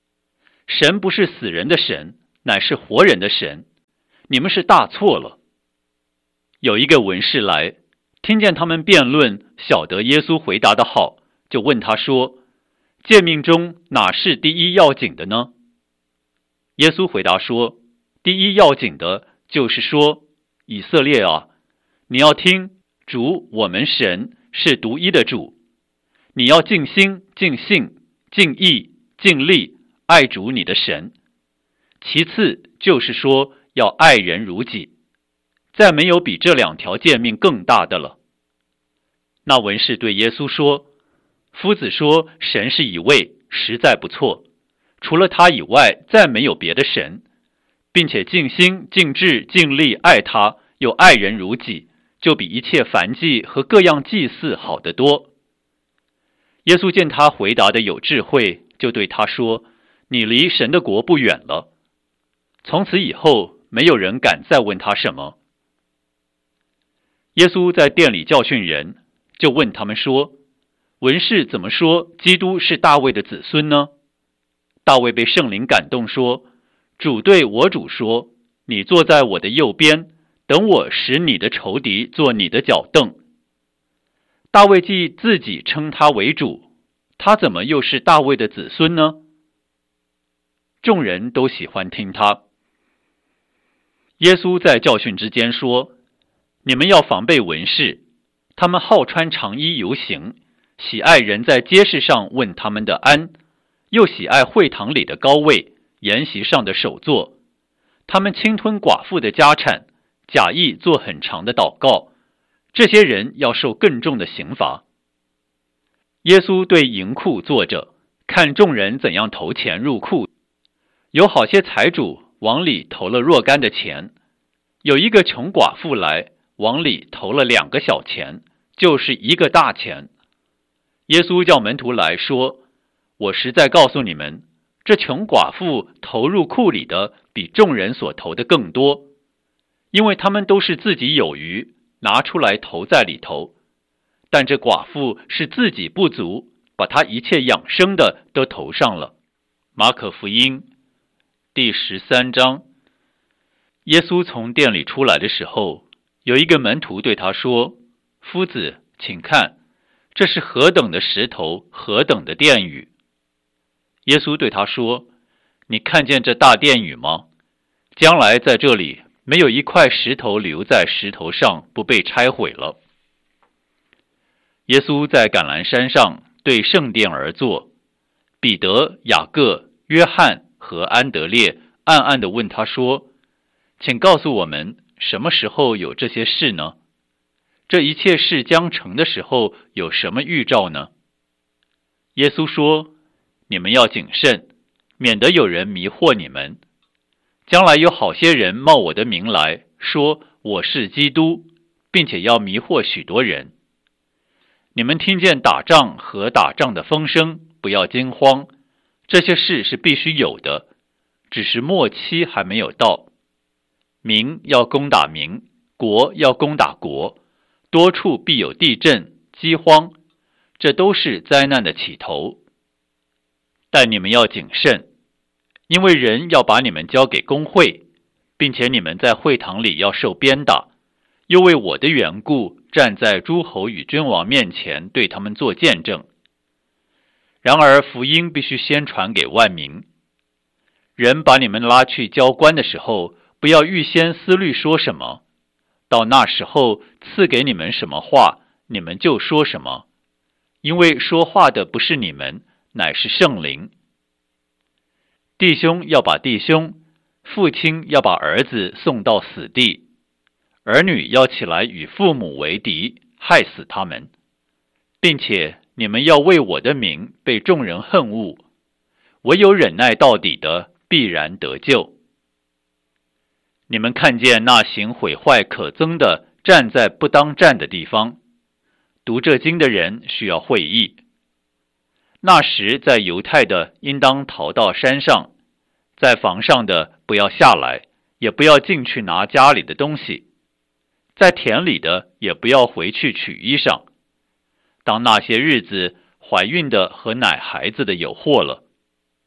神不是死人的神，乃是活人的神，你们是大错了。有一个文士来，听见他们辩论，晓得耶稣回答的好，就问他说，诫命中哪是第一要紧的呢？耶稣回答说，第一要紧的就是说，以色列啊，你要听，主我们神是独一的主，你要尽心、尽性、尽意、尽力爱主你的神。其次就是说，要爱人如己，再没有比这两条诫命更大的了。那文士对耶稣说，夫子说神是一位，实在不错，除了他以外再没有别的神，并且尽心尽智尽力爱他，又爱人如己，就比一切燔祭和各样祭祀好得多。耶稣见他回答的有智慧，就对他说，你离神的国不远了。从此以后，没有人敢再问他什么。耶稣在殿里教训人，就问他们说，文士怎么说基督是大卫的子孙呢？大卫被圣灵感动说，主对我主说，你坐在我的右边，等我使你的仇敌做你的脚凳。大卫既自己称他为主，他怎么又是大卫的子孙呢？众人都喜欢听他。耶稣在教训之间说，你们要防备文士，他们好穿长衣游行，喜爱人在街市上问他们的安，又喜爱会堂里的高位，筵席上的首座。他们侵吞寡妇的家产，假意做很长的祷告，这些人要受更重的刑罚。耶稣对银库坐着，看众人怎样投钱入库。有好些财主往里投了若干的钱，有一个穷寡妇来，往里投了两个小钱，就是一个大钱。耶稣叫门徒来说，我实在告诉你们，这穷寡妇投入库里的比众人所投的更多，因为他们都是自己有余，拿出来投在里头，但这寡妇是自己不足，把她一切养生的都投上了。马可福音第十三章。耶稣从殿里出来的时候，有一个门徒对他说，夫子，请看，这是何等的石头，何等的殿宇。耶稣对他说，你看见这大殿宇吗？将来在这里没有一块石头留在石头上不被拆毁了。耶稣在橄榄山上对圣殿而坐，彼得、雅各、约翰和安德烈暗暗地问他说，请告诉我们，什么时候有这些事呢？这一切事将成的时候有什么预兆呢？耶稣说，你们要谨慎，免得有人迷惑你们。将来有好些人冒我的名来，说我是基督，并且要迷惑许多人。你们听见打仗和打仗的风声，不要惊慌，这些事是必须有的，只是末期还没有到。民要攻打民，国要攻打国，多处必有地震、饥荒，这都是灾难的起头。但你们要谨慎，因为人要把你们交给公会，并且你们在会堂里要受鞭打，又为我的缘故站在诸侯与君王面前对他们做见证。然而福音必须先传给万民。人把你们拉去交官的时候，不要预先思虑说什么，到那时候赐给你们什么话，你们就说什么，因为说话的不是你们，乃是圣灵。弟兄要把弟兄，父亲要把儿子送到死地，儿女要起来与父母为敌，害死他们，并且你们要为我的名被众人恨恶，唯有忍耐到底的必然得救。你们看见那行毁坏可憎的站在不当站的地方，读这经的人需要会意。那时在犹太的应当逃到山上，在房上的不要下来，也不要进去拿家里的东西，在田里的也不要回去取衣裳。当那些日子，怀孕的和奶孩子的有祸了。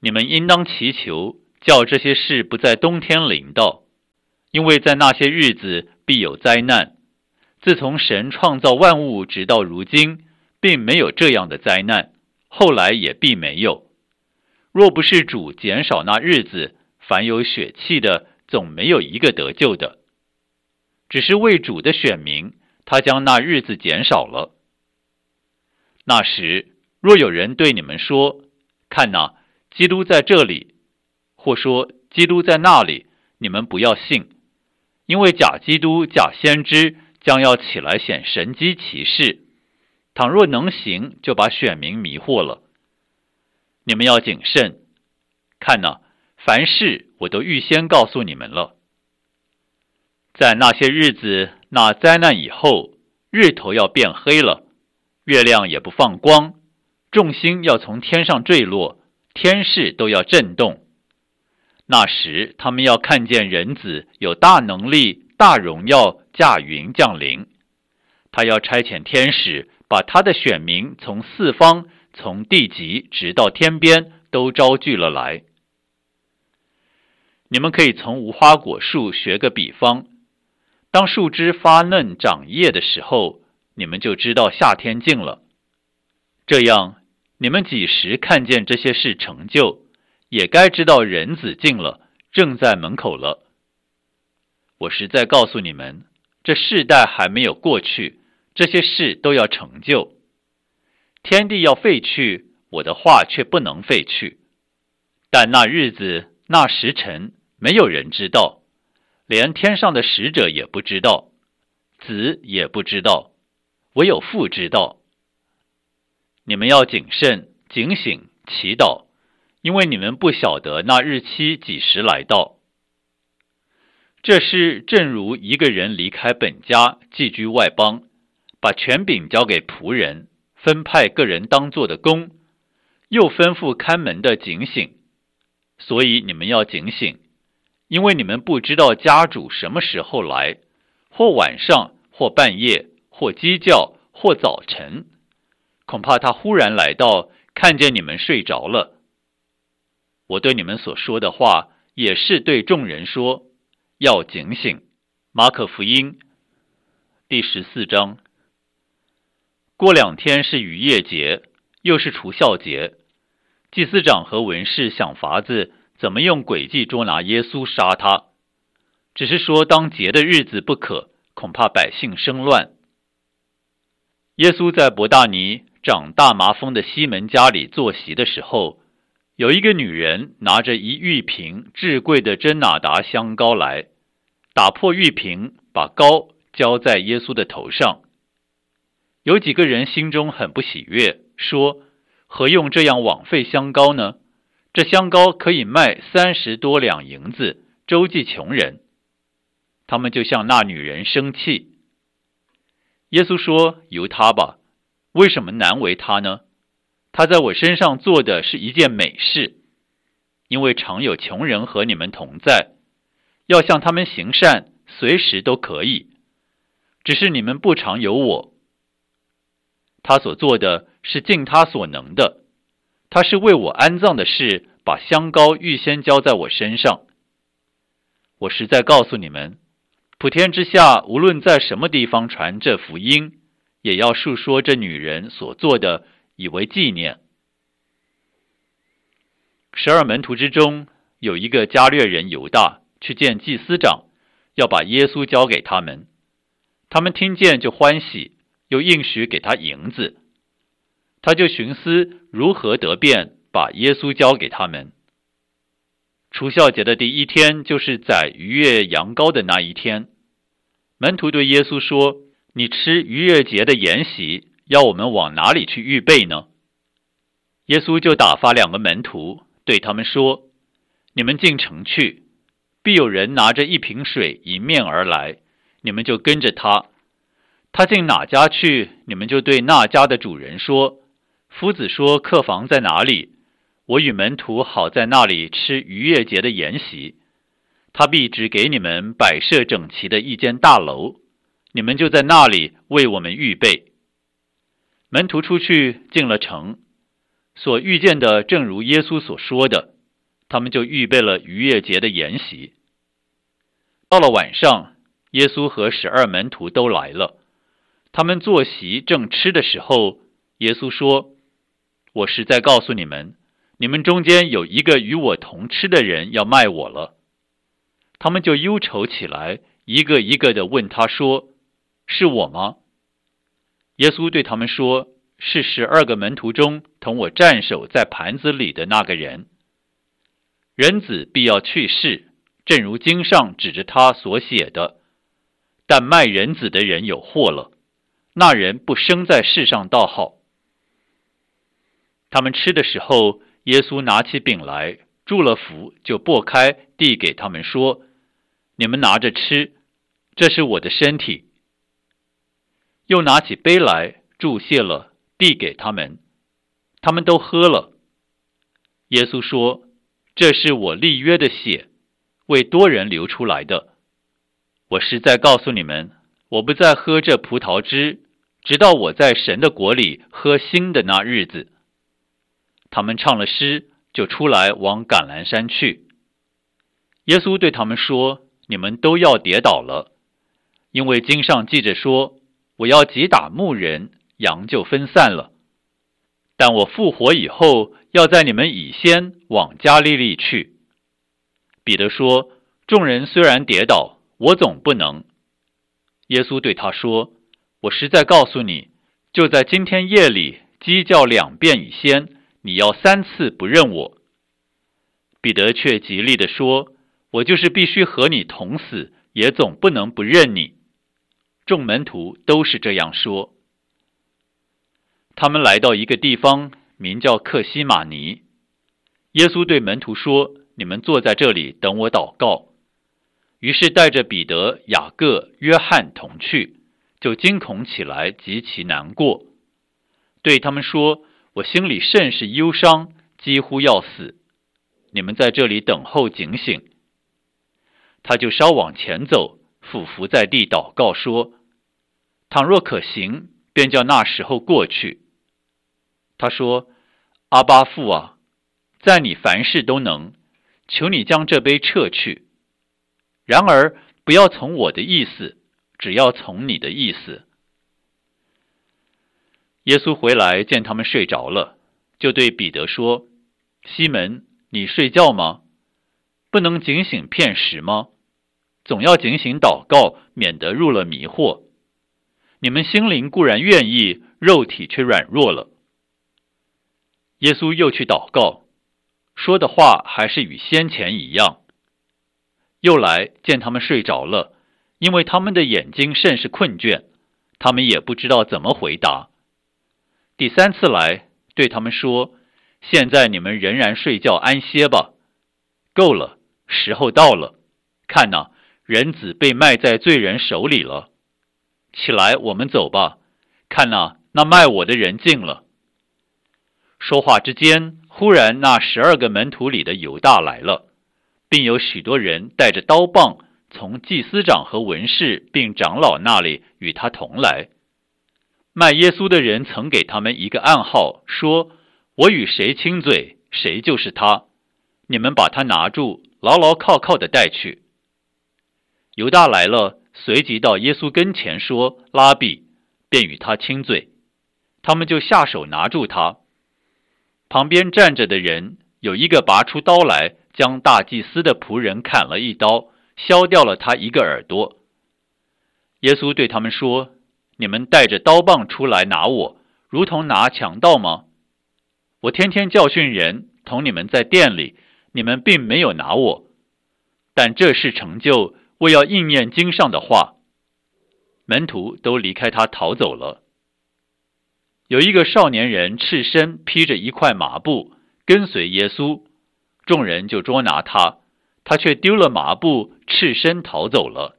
你们应当祈求，叫这些事不在冬天临到，因为在那些日子必有灾难。自从神创造万物直到如今，并没有这样的灾难，后来也必没有。若不是主减少那日子，凡有血气的总没有一个得救的。只是为主的选民，他将那日子减少了。那时，若有人对你们说，看哪，基督在这里，或说基督在那里，你们不要信，因为假基督、假先知将要起来显神机奇事，倘若能行，就把选民迷惑了。你们要谨慎，看哪，凡事我都预先告诉你们了。在那些日子，那灾难以后，日头要变黑了，月亮也不放光，众星要从天上坠落，天势都要震动。那时，他们要看见人子有大能力、大荣耀驾云降临。他要差遣天使，把他的选民从四方、从地极直到天边都招聚了来。你们可以从无花果树学个比方，当树枝发嫩长叶的时候，你们就知道夏天近了。这样，你们几时看见这些事成就，也该知道人子近了，正在门口了。我实在告诉你们，这世代还没有过去，这些事都要成就。天地要废去，我的话却不能废去。但那日子、那时辰，没有人知道，连天上的使者也不知道，子也不知道，唯有父知道。你们要谨慎、警醒、祈祷，因为你们不晓得那日期几时来到。这事正如一个人离开本家，寄居外邦，把权柄交给仆人，分派个人当做的工，又吩咐看门的警醒。所以你们要警醒，因为你们不知道家主什么时候来，或晚上，或半夜，或鸡叫，或早晨，恐怕他忽然来到，看见你们睡着了。我对你们所说的话，也是对众人说，要警醒。马可福音第十四章。过两天是逾越节，又是除酵节。祭司长和文士想法子，怎么用诡计捉拿耶稣杀他，只是说当节的日子不可，恐怕百姓生乱。耶稣在伯大尼长大麻风的西门家里坐席的时候，有一个女人拿着一玉瓶至贵的真哪达香膏来，打破玉瓶，把膏浇在耶稣的头上。有几个人心中很不喜悦，说，何用这样枉费香膏呢？这香膏可以卖三十多两银子，周济穷人。他们就向那女人生气。耶稣说，由他吧，为什么难为他呢？他在我身上做的是一件美事，因为常有穷人和你们同在，要向他们行善，随时都可以，只是你们不常有我。他所做的是尽他所能的，他是为我安葬的事，把香膏预先浇在我身上。我实在告诉你们，普天之下无论在什么地方传这福音，也要述说这女人所做的，以为纪念。十二门徒之中，有一个加略人犹大去见祭司长，要把耶稣交给他们。他们听见就欢喜，又应许给他银子。他就寻思如何得便把耶稣交给他们。除酵节的第一天，就是宰逾越羊羔的那一天。门徒对耶稣说，你吃逾越节的筵席，要我们往哪里去预备呢？耶稣就打发两个门徒，对他们说，你们进城去，必有人拿着一瓶水迎面而来，你们就跟着他。他进哪家去，你们就对那家的主人说，夫子说客房在哪里，我与门徒好在那里吃逾越节的筵席。他必指给你们摆设整齐的一间大楼，你们就在那里为我们预备。门徒出去进了城，所遇见的正如耶稣所说的， 他们就预备了逾越节的筵席。到了晚上，耶稣和十二门徒都来了。他们坐席正吃的时候，耶稣说：我实在告诉你们，你们中间有一个与我同吃的人要卖我了。他们就忧愁起来，一个一个地问他说：是我吗？耶稣对他们说：是十二个门徒中同我蘸手在盘子里的那个人。人子必要去世，正如经上指着他所写的。但卖人子的人有祸了，那人不生在世上倒好。他们吃的时候，耶稣拿起饼来，祝了福，就擘开，递给他们说：你们拿着吃，这是我的身体。又拿起杯来，祝谢了，递给他们，他们都喝了。耶稣说：这是我立约的血，为多人流出来的。我实在告诉你们，我不再喝这葡萄汁，直到我在神的国里喝新的那日子。他们唱了诗，就出来往橄榄山去。耶稣对他们说：你们都要跌倒了，因为经上记着说，我要击打牧人，羊就分散了。但我复活以后，要在你们以先往加利利去。彼得说：众人虽然跌倒，我总不能。耶稣对他说：我实在告诉你，就在今天夜里鸡叫两遍以先，你要三次不认我。彼得却极力地说：我就是必须和你同死，也总不能不认你。众门徒都是这样说。他们来到一个地方，名叫客西马尼。耶稣对门徒说：你们坐在这里等我祷告。于是带着彼得、雅各、约翰同去，就惊恐起来，极其难过，对他们说：我心里甚是忧伤，几乎要死，你们在这里等候警醒。他就稍往前走，俯伏在地祷告说：倘若可行，便叫那时候过去。他说：阿爸父啊，在你凡事都能，求你将这杯撤去。然而不要从我的意思，只要从你的意思。耶稣回来见他们睡着了，就对彼得说：西门，你睡觉吗？不能警醒片时吗？总要警醒祷告，免得入了迷惑。你们心灵固然愿意，肉体却软弱了。耶稣又去祷告，说的话还是与先前一样。又来见他们睡着了，因为他们的眼睛甚是困倦，他们也不知道怎么回答。第三次来，对他们说：现在你们仍然睡觉安歇吧，够了，时候到了。看哪，人子被卖在罪人手里了。起来，我们走吧。看哪，那卖我的人进了。说话之间，忽然那十二个门徒里的犹大来了，并有许多人带着刀棒，从祭司长和文士并长老那里与他同来。卖耶稣的人曾给他们一个暗号，说：我与谁亲嘴，谁就是他。你们把他拿住，牢牢靠靠地带去。犹大来了，随即到耶稣跟前说：拉比，便与他亲嘴。他们就下手拿住他。旁边站着的人有一个拔出刀来，将大祭司的仆人砍了一刀，削掉了他一个耳朵。耶稣对他们说：你们带着刀棒出来拿我，如同拿强盗吗？我天天教训人，同你们在店里，你们并没有拿我。但这事成就，为要应验经上的话。门徒都离开他逃走了。有一个少年人赤身披着一块麻布，跟随耶稣，众人就捉拿他，他却丢了麻布，赤身逃走了。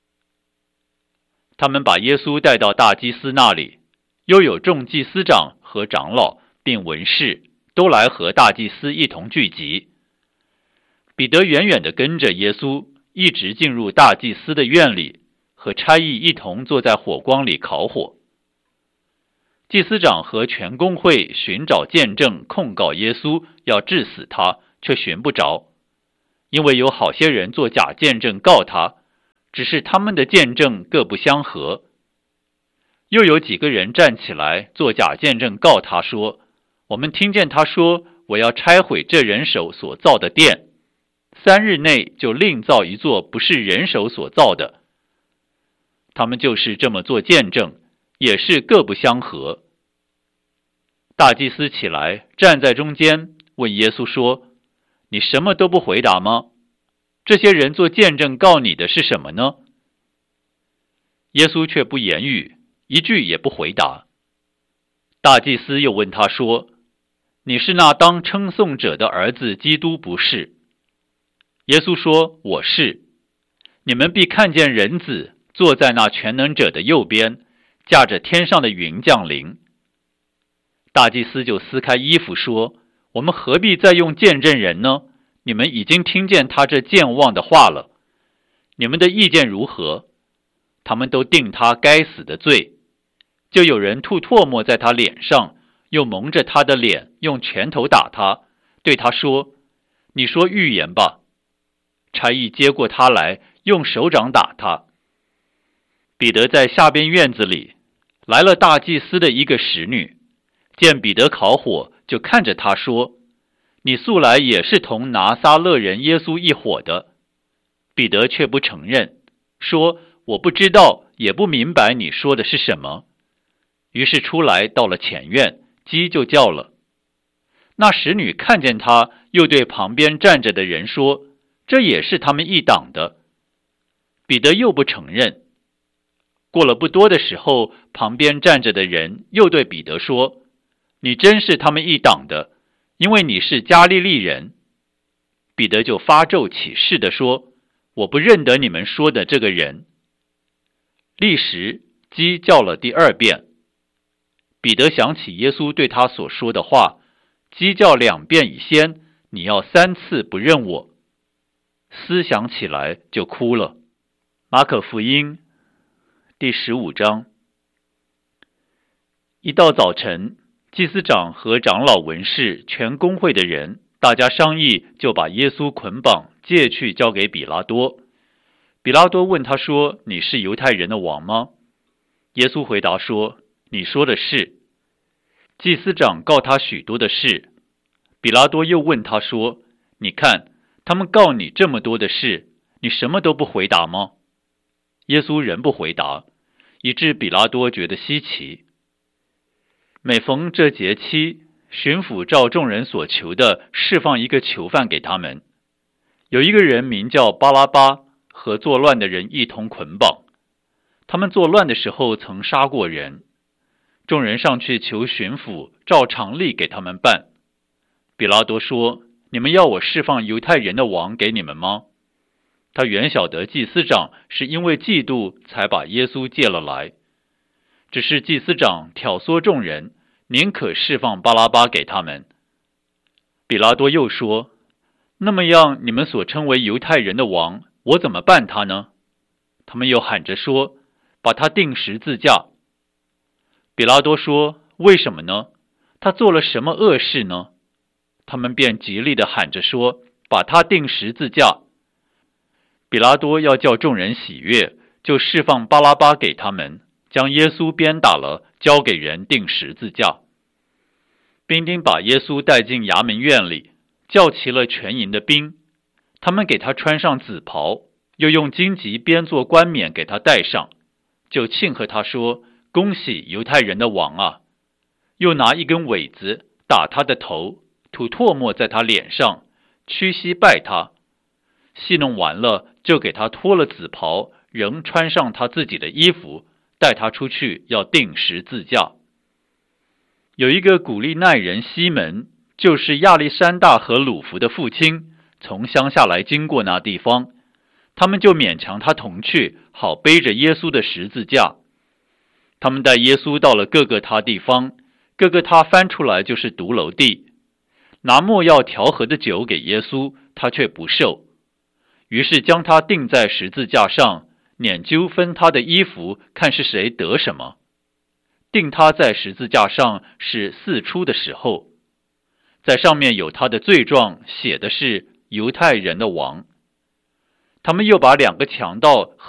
他们把耶稣带到大祭司那里，又有众祭司长和长老并文士都来和大祭司一同聚集。彼得远远地跟着耶稣，一直进入大祭司的院里，和差役一同坐在火光里烤火。祭司长和全公会寻找见证控告耶稣，要治死他， 却寻不着，因为有好些人做假见证告他，只是他们的见证各不相合。又有几个人站起来做假见证告他说，我们听见他说，我要拆毁这人手所造的殿，三日内就另造一座不是人手所造的。他们就是这么做见证，也是各不相合。大祭司起来站在中间，问耶稣说，你什么都不回答吗？这些人做见证告你的是什么呢？耶稣却不言语，一句也不回答。大祭司又问他说，你是那当称颂者的儿子基督不是？耶稣说，我是。你们必看见人子坐在那全能者的右边，驾着天上的云降临。大祭司就撕开衣服说，我们何必再用见证人呢？你们已经听见他这健忘的话了，你们的意见如何？他们都定他该死的罪。就有人吐唾沫在他脸上，又蒙着他的脸，用拳头打他，对他说，你说预言吧。差役接过他来，用手掌打他。彼得在下边院子里，来了大祭司的一个使女，见彼得烤火，就看着他说，你素来也是同拿撒勒人耶稣一伙的。彼得却不承认，说，我不知道，也不明白你说的是什么。于是出来到了前院，鸡就叫了。那使女看见他，又对旁边站着的人说，这也是他们一党的。彼得又不承认。过了不多的时候，旁边站着的人又对彼得说，你真是他们一党的，因为你是加利利人。彼得就发咒起誓地说，我不认得你们说的这个人。立时鸡叫了第二遍。彼得想起耶稣对他所说的话，鸡叫两遍以先，你要三次不认我。思想起来就哭了。马可福音第十五章。一到早晨，祭司长和长老文士全公会的人，大家商议，就把耶稣捆绑借去交给比拉多。比拉多问他说，你是犹太人的王吗？耶稣回答说，你说的是。祭司长告他许多的事。比拉多又问他说，你看，他们告你这么多的事，你什么都不回答吗？耶稣仍不回答，以致比拉多觉得稀奇。每逢这节期，巡抚照众人所求的释放一个囚犯给他们。有一个人名叫巴拉巴，和作乱的人一同捆绑。他们作乱的时候曾杀过人。众人上去求巡抚照常例给他们办。比拉多说，你们要我释放犹太人的王给你们吗？他原晓得祭司长是因为嫉妒才把耶稣借了来，只是祭司长挑唆众人，宁可释放巴拉巴给他们。比拉多又说，那么样你们所称为犹太人的王，我怎么办他呢？他们又喊着说，把他钉十字架。比拉多说，为什么呢？他做了什么恶事呢？他们便极力地喊着说，把他钉十字架。比拉多要叫众人喜悦，就释放巴拉巴给他们，将耶稣鞭打了，交给人钉十字架。兵丁把耶稣带进衙门院里，叫齐了全营的兵，他们给他穿上紫袍，又用荆棘编做冠冕给他戴上，就庆贺他说，恭喜犹太人的王啊！又拿一根苇子打他的头，吐唾沫在他脸上，屈膝拜他。戏弄完了，就给他脱了紫袍，仍穿上他自己的衣服，带他出去要钉十字架。有一个古利奈人西门，就是亚历山大和鲁孚的父亲，从乡下来经过那地方，他们就勉强他同去，好背着耶稣的十字架。他们带耶稣到了各个他地方，各个他翻出来就是独楼地，拿没药调和的酒给耶稣，他却不受。于是将他钉在十字架上，捻揪分他的衣服，看是谁得什么。钉他在十字架上是巳初的时候。 在上面有他的罪状，写的是犹太人的王。他们又把两个强盗和